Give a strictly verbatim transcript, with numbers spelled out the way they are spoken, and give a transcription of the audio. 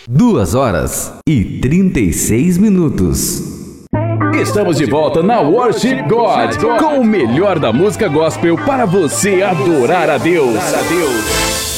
Duas horas e trinta e seis minutos. Estamos de volta na Worship God, com o melhor da música gospel para você adorar a Deus.